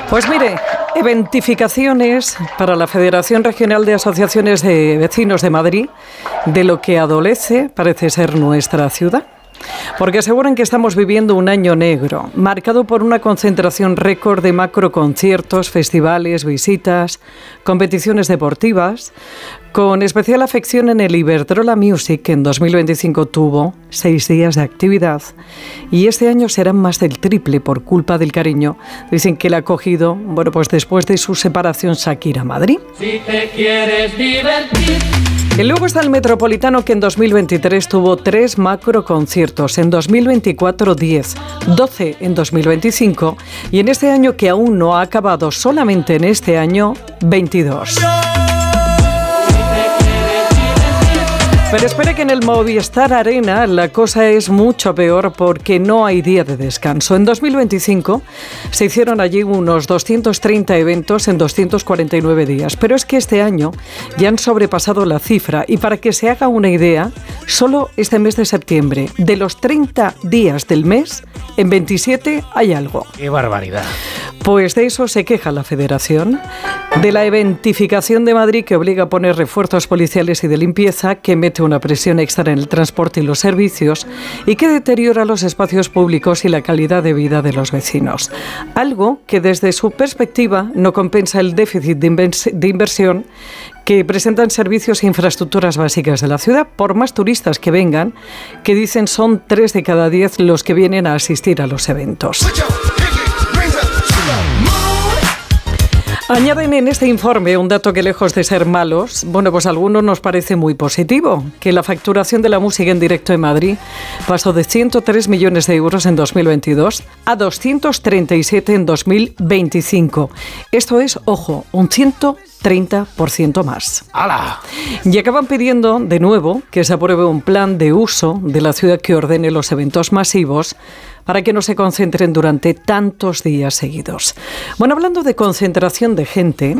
Pues mire, eventificaciones para la Federación Regional de Asociaciones de Vecinos de Madrid, de lo que adolece, parece ser, nuestra ciudad. Porque aseguran que estamos viviendo un año negro, marcado por una concentración récord de macroconciertos, festivales, visitas, competiciones deportivas, con especial afección en el Iberdrola Music, que en 2025 tuvo 6 días de actividad, y este año serán más del triple por culpa del cariño, dicen, que le ha cogido, bueno, pues después de su separación Shakira Madrid. Si te quieres divertir. Y luego está el Metropolitano, que en 2023 tuvo 3 macroconciertos, en 2024 10, 12 en 2025 y en este año, que aún no ha acabado, solamente en este año, 22. Pero espere, que en el Movistar Arena la cosa es mucho peor, porque no hay día de descanso. En 2025 se hicieron allí unos 230 eventos en 249 días, pero es que este año ya han sobrepasado la cifra, y para que se haga una idea, solo este mes de septiembre, de los 30 días del mes, en 27 hay algo. ¡Qué barbaridad! Pues de eso se queja la Federación, de la eventificación de Madrid, que obliga a poner refuerzos policiales y de limpieza, que mete una presión extra en el transporte y los servicios, y que deteriora los espacios públicos y la calidad de vida de los vecinos. Algo que desde su perspectiva no compensa el déficit de inversión que presentan servicios e infraestructuras básicas de la ciudad, por más turistas que vengan, que dicen son 3 de cada 10 los que vienen a asistir a los eventos. Añaden en este informe un dato que, lejos de ser malos, bueno, pues a algunos nos parece muy positivo, que la facturación de la música en directo en Madrid pasó de 103 millones de euros en 2022 a 237 en 2025. Esto es, ojo, un 130% más. ¡Hala! Y acaban pidiendo, de nuevo, que se apruebe un plan de uso de la ciudad que ordene los eventos masivos para que no se concentren durante tantos días seguidos. Bueno, hablando de concentración de gente,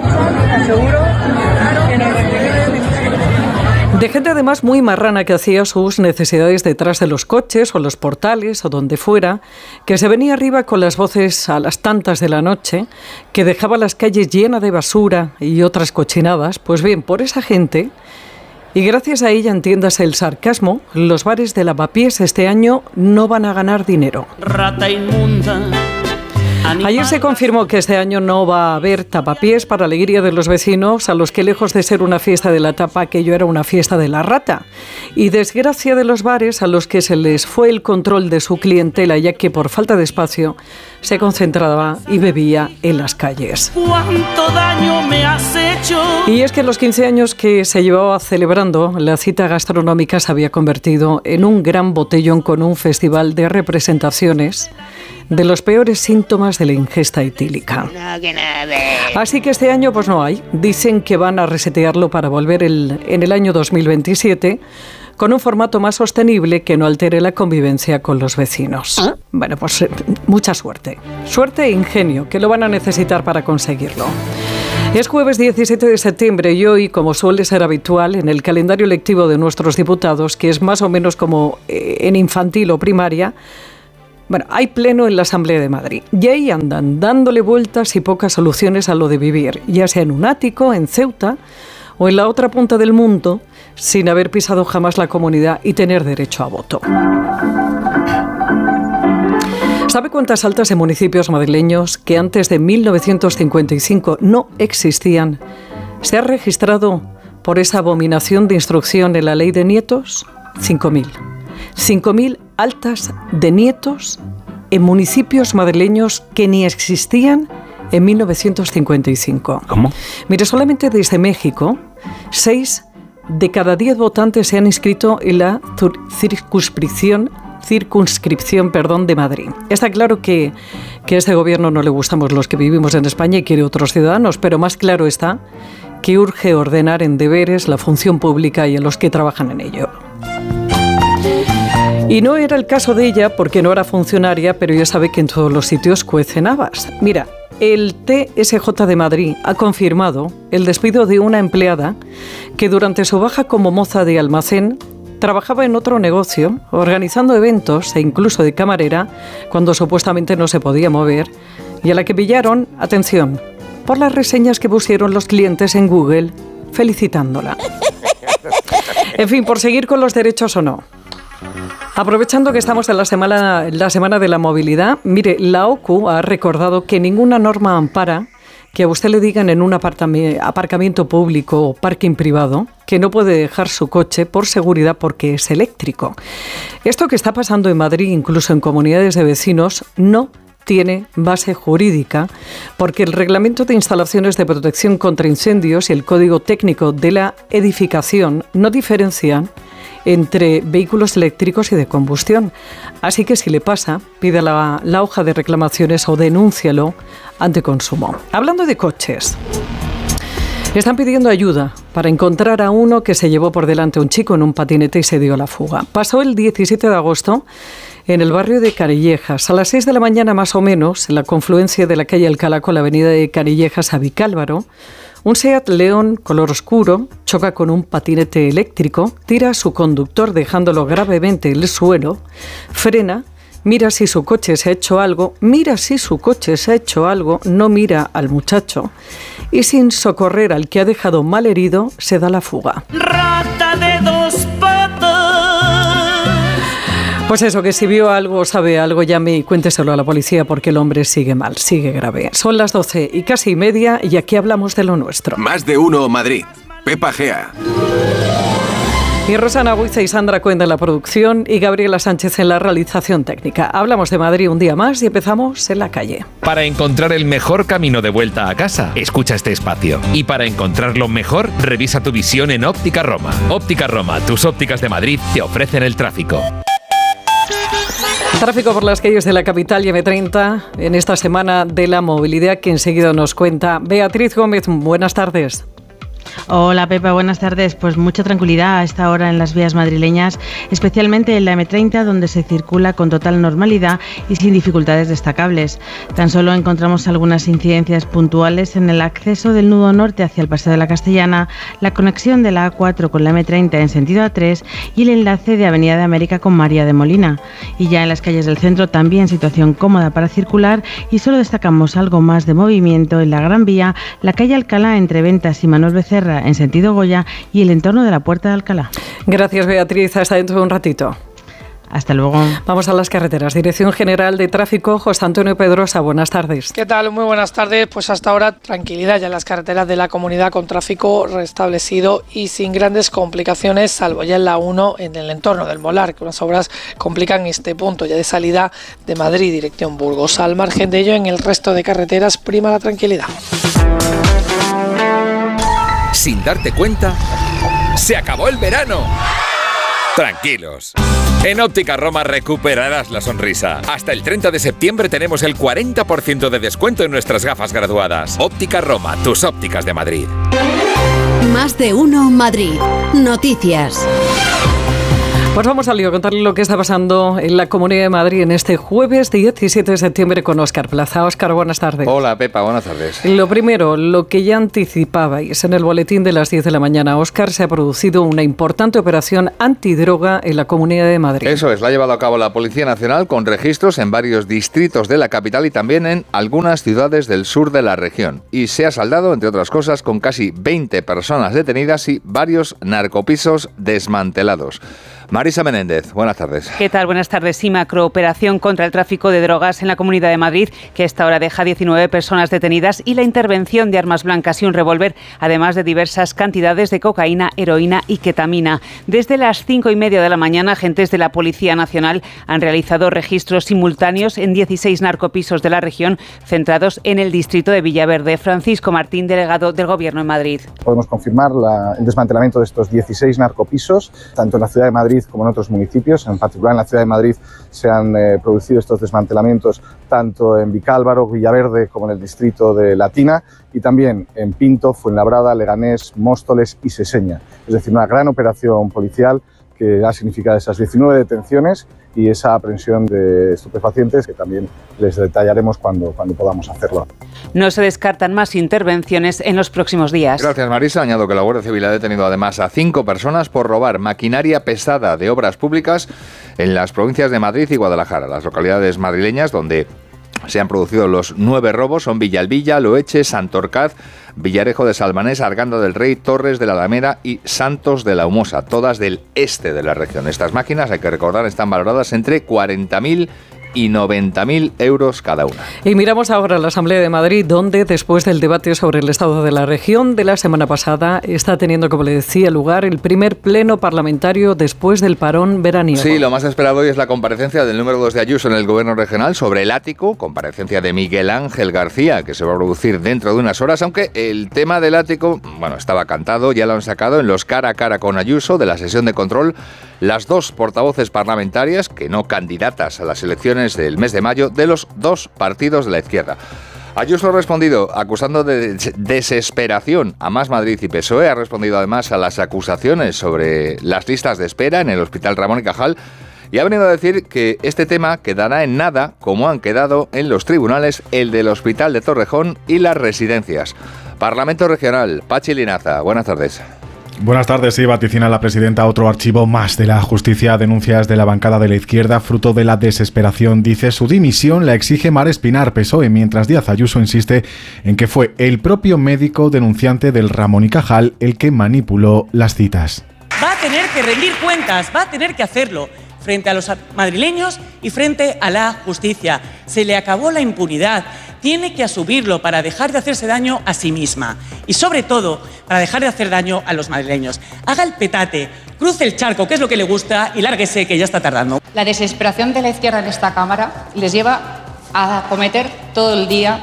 además muy marrana, que hacía sus necesidades detrás de los coches o los portales o donde fuera, que se venía arriba con las voces a las tantas de la noche, que dejaba las calles llenas de basura y otras cochinadas. Pues bien, por esa gente, y gracias a ella, entiéndase el sarcasmo, los bares de Lavapiés este año no van a ganar dinero. Rata inmunda. Ayer se confirmó que este año no va a haber tapapiés, para alegría de los vecinos, a los que, lejos de ser una fiesta de la tapa, aquello era una fiesta de la rata. Y desgracia de los bares, a los que se les fue el control de su clientela, ya que por falta de espacio se concentraba y bebía en las calles. ¿Cuánto daño me has hecho? Y es que los 15 años que se llevaba celebrando, la cita gastronómica se había convertido en un gran botellón, con un festival de representaciones de los peores síntomas de la ingesta etílica. Así que este año pues no hay. Dicen que van a resetearlo para volver en el año 2027 con un formato más sostenible, que no altere la convivencia con los vecinos. Bueno, pues mucha suerte. Suerte e ingenio, que lo van a necesitar para conseguirlo. Es jueves 17 de septiembre y hoy, como suele ser habitual en el calendario lectivo de nuestros diputados, que es más o menos como en infantil o primaria, bueno, hay pleno en la Asamblea de Madrid y ahí andan dándole vueltas y pocas soluciones a lo de vivir, ya sea en un ático, en Ceuta o en la otra punta del mundo, sin haber pisado jamás la comunidad y tener derecho a voto. ¿Sabe cuántas altas en municipios madrileños que antes de 1955 no existían se ha registrado por esa abominación de instrucción en la ley de nietos? 5.000. 5.000 altas de nietos en municipios madrileños que ni existían en 1955. ¿Cómo? Mire, solamente desde México, 6 de cada 10 votantes se han inscrito en la circunscripción de Madrid. Está claro que a este gobierno no le gustamos los que vivimos en España y quiere otros ciudadanos, pero más claro está que urge ordenar en deberes la función pública y a los que trabajan en ello. Y no era el caso de ella, porque no era funcionaria, pero ya sabe que en todos los sitios cuecen habas. Mira, el TSJ de Madrid ha confirmado el despido de una empleada que durante su baja como moza de almacén trabajaba en otro negocio, organizando eventos e incluso de camarera, cuando supuestamente no se podía mover, y a la que pillaron, atención, por las reseñas que pusieron los clientes en Google felicitándola. En fin, por seguir con los derechos o no. Aprovechando que estamos en la semana de la movilidad, mire, la OCU ha recordado que ninguna norma ampara que a usted le digan en un aparcamiento público o parking privado que no puede dejar su coche por seguridad porque es eléctrico. Esto que está pasando en Madrid, incluso en comunidades de vecinos, no tiene base jurídica porque el Reglamento de Instalaciones de Protección contra Incendios y el Código Técnico de la Edificación no diferencian entre vehículos eléctricos y de combustión. Así que si le pasa, pida la hoja de reclamaciones o denúncialo ante Consumo. Hablando de coches, están pidiendo ayuda para encontrar a uno que se llevó por delante a un chico en un patinete y se dio la fuga. Pasó el 17 de agosto en el barrio de Canillejas, a las 6 de la mañana más o menos, en la confluencia de la calle Alcalá con la avenida de Canillejas a Vicálvaro. Un Seat León color oscuro choca con un patinete eléctrico, tira a su conductor dejándolo gravemente en el suelo, frena, mira si su coche se ha hecho algo, no mira al muchacho y sin socorrer al que ha dejado mal herido, se da la fuga. Rata de dos patas. Pues eso, que si vio algo o sabe algo, llame y cuénteselo a la policía porque el hombre sigue mal, sigue grave. Son las 12 y casi media y aquí hablamos de lo nuestro. Más de uno Madrid. Pepa Gea. Y Rosana Buiza y Sandra Cuenda en la producción y Gabriela Sánchez en la realización técnica. Hablamos de Madrid un día más y empezamos en la calle. Para encontrar el mejor camino de vuelta a casa, escucha este espacio. Y para encontrarlo mejor, revisa tu visión en Óptica Roma. Óptica Roma, tus ópticas de Madrid, te ofrecen el tráfico. Tráfico por las calles de la capital y M30 en esta semana de la movilidad que enseguida nos cuenta Beatriz Gómez. Buenas tardes. Hola Pepa, buenas tardes. Pues mucha tranquilidad a esta hora en las vías madrileñas, especialmente en la M30 donde se circula con total normalidad y sin dificultades destacables. Tan solo encontramos algunas incidencias puntuales en el acceso del nudo norte hacia el Paseo de la Castellana, la conexión de la A4 con la M30 en sentido A3 y el enlace de Avenida de América con María de Molina. Y ya en las calles del centro también situación cómoda para circular y solo destacamos algo más de movimiento en la Gran Vía, la calle Alcalá entre Ventas y Manuel Becerra en sentido Goya y el entorno de la Puerta de Alcalá. Gracias Beatriz, hasta dentro de un ratito. Hasta luego. Vamos a las carreteras. Dirección General de Tráfico, José Antonio Pedrosa, buenas tardes. ¿Qué tal? Muy buenas tardes. Pues hasta ahora tranquilidad ya en las carreteras de la comunidad con tráfico restablecido y sin grandes complicaciones, salvo ya en la 1 en el entorno del Molar, que unas obras complican este punto ya de salida de Madrid, dirección Burgos. Al margen de ello, en el resto de carreteras prima la tranquilidad. Sin darte cuenta, ¡se acabó el verano! Tranquilos. En Óptica Roma recuperarás la sonrisa. Hasta el 30 de septiembre tenemos el 40% de descuento en nuestras gafas graduadas. Óptica Roma, tus ópticas de Madrid. Más de uno Madrid. Noticias. Pues vamos a contarle lo que está pasando en la Comunidad de Madrid en este jueves 17 de septiembre con Óscar Plaza. Óscar, buenas tardes. Hola Pepa, buenas tardes. Lo primero, lo que ya anticipabais en el boletín de las 10 de la mañana, Óscar, se ha producido una importante operación antidroga en la Comunidad de Madrid. Eso es, la ha llevado a cabo la Policía Nacional con registros en varios distritos de la capital y también en algunas ciudades del sur de la región. Y se ha saldado, entre otras cosas, con casi 20 personas detenidas y varios narcopisos desmantelados. Marisa Menéndez, buenas tardes. ¿Qué tal? Buenas tardes. Sí, macrooperación contra el tráfico de drogas en la Comunidad de Madrid, que a esta hora deja 19 personas detenidas y la intervención de armas blancas y un revólver, además de diversas cantidades de cocaína, heroína y ketamina. Desde las 5:30 de la mañana, agentes de la Policía Nacional han realizado registros simultáneos en 16 narcopisos de la región, centrados en el distrito de Villaverde. Francisco Martín, delegado del Gobierno en Madrid. Podemos confirmar el desmantelamiento de estos 16 narcopisos, tanto en la ciudad de Madrid como en otros municipios. En particular en la ciudad de Madrid se han producido estos desmantelamientos tanto en Vicálvaro, Villaverde como en el distrito de Latina y también en Pinto, Fuenlabrada, Leganés, Móstoles y Seseña. Es decir, una gran operación policial que ha significado esas 19 detenciones y esa aprehensión de estupefacientes que también les detallaremos cuando podamos hacerlo. No se descartan más intervenciones en los próximos días. Gracias, Marisa. Añado que la Guardia Civil ha detenido además a 5 personas por robar maquinaria pesada de obras públicas en las provincias de Madrid y Guadalajara, las localidades madrileñas donde se han producido los 9 robos, son Villalbilla, Loeche, Santorcaz, Villarejo de Salmanés, Arganda del Rey, Torres de la Alameda y Santos de la Humosa, todas del este de la región. Estas máquinas, hay que recordar, están valoradas entre 40.000 y 90.000 euros cada una. Y miramos ahora a la Asamblea de Madrid, donde después del debate sobre el estado de la región de la semana pasada está teniendo, como le decía, lugar el primer pleno parlamentario después del parón veraniego. Sí, lo más esperado hoy es la comparecencia del número 2 de Ayuso en el Gobierno regional sobre el ático, comparecencia de Miguel Ángel García, que se va a producir dentro de unas horas, aunque el tema del ático, bueno, estaba cantado, ya lo han sacado en los cara a cara con Ayuso de la sesión de control. Las 2 portavoces parlamentarias, que no candidatas a las elecciones del mes de mayo, de los 2 partidos de la izquierda. Ayuso ha respondido acusando de desesperación a Más Madrid y PSOE, ha respondido además a las acusaciones sobre las listas de espera en el Hospital Ramón y Cajal y ha venido a decir que este tema quedará en nada, como han quedado en los tribunales el del Hospital de Torrejón y las residencias. Parlamento Regional, Pachi Linaza, buenas tardes. Buenas tardes. Sí, vaticina la presidenta otro archivo más de la justicia. Denuncias de la bancada de la izquierda, fruto de la desesperación. Dice, su dimisión la exige Mar Espinar, PSOE, mientras Díaz Ayuso insiste en que fue el propio médico denunciante del Ramón y Cajal el que manipuló las citas. Va a tener que rendir cuentas, va a tener que hacerlo frente a los madrileños y frente a la justicia. Se le acabó la impunidad. Tiene que asumirlo para dejar de hacerse daño a sí misma y, sobre todo, para dejar de hacer daño a los madrileños. Haga el petate, cruce el charco, que es lo que le gusta, y lárguese, que ya está tardando. La desesperación de la izquierda en esta Cámara les lleva a cometer todo el día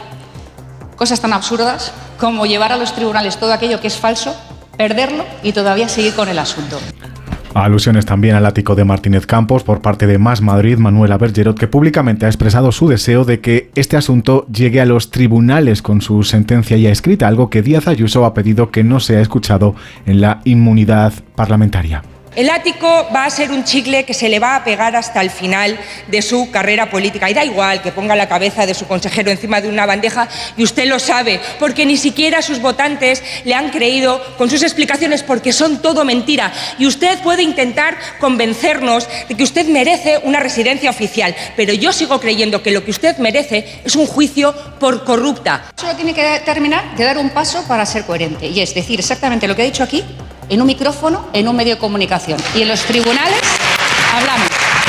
cosas tan absurdas como llevar a los tribunales todo aquello que es falso, perderlo y todavía seguir con el asunto. Alusiones también al ático de Martínez Campos por parte de Más Madrid, Manuela Bergerot, que públicamente ha expresado su deseo de que este asunto llegue a los tribunales con su sentencia ya escrita, algo que Díaz Ayuso ha pedido que no sea escuchado en la inmunidad parlamentaria. El ático va a ser un chicle que se le va a pegar hasta el final de su carrera política. Y da igual que ponga la cabeza de su consejero encima de una bandeja, y usted lo sabe, porque ni siquiera sus votantes le han creído con sus explicaciones, porque son todo mentira. Y usted puede intentar convencernos de que usted merece una residencia oficial, pero yo sigo creyendo que lo que usted merece es un juicio por corrupta. Solo tiene que terminar de dar un paso para ser coherente, y es decir exactamente lo que ha dicho aquí, en un micrófono, en un medio de comunicación. Y en los tribunales hablamos.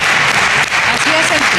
Así es sencillo.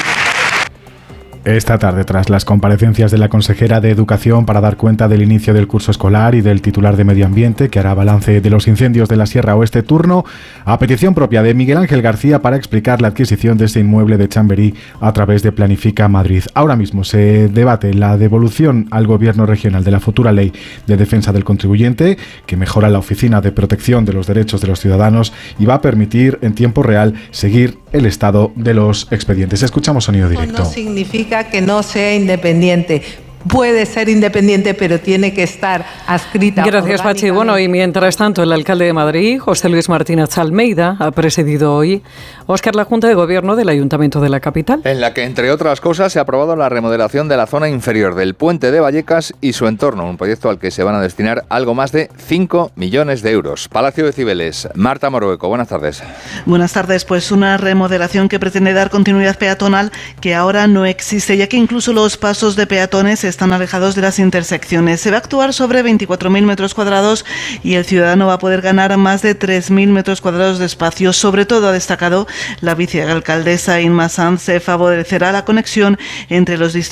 Esta tarde, tras las comparecencias de la consejera de Educación para dar cuenta del inicio del curso escolar y del titular de Medio Ambiente, que hará balance de los incendios de la Sierra Oeste, turno a petición propia de Miguel Ángel García para explicar la adquisición de ese inmueble de Chamberí a través de Planifica Madrid. Ahora mismo se debate la devolución al Gobierno regional de la futura Ley de Defensa del Contribuyente, que mejora la Oficina de Protección de los Derechos de los Ciudadanos y va a permitir en tiempo real seguir el estado de los expedientes. Escuchamos sonido directo. No significa que no sea independiente. Puede ser independiente, pero tiene que estar adscrita. Gracias, Pachi. Bueno, y mientras tanto, el alcalde de Madrid, José Luis Martínez Almeida, ha presidido hoy, Óscar, la Junta de Gobierno del Ayuntamiento de la capital. En la que, entre otras cosas, se ha aprobado la remodelación de la zona inferior del puente de Vallecas y su entorno, un proyecto al que se van a destinar algo más de 5 millones de euros. Palacio de Cibeles, Marta Morueco, buenas tardes. Buenas tardes, pues una remodelación que pretende dar continuidad peatonal que ahora no existe, ya que incluso los pasos de peatones están alejados de las intersecciones. Se va a actuar sobre 24.000 metros cuadrados y el ciudadano va a poder ganar más de 3.000 metros cuadrados de espacio. Sobre todo, ha destacado la vicealcaldesa Inma Sanz, se favorecerá la conexión entre los distritos